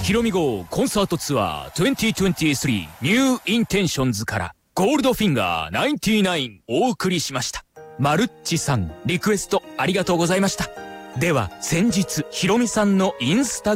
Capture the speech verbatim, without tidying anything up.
ヒロミ号コンサートツアーにせんにじゅうさんニューインテンションズからゴールドフィンガーナインティナインお送りしました。マルッチさんリクエストありがとうございました。では先日ヒロミさんのインスタ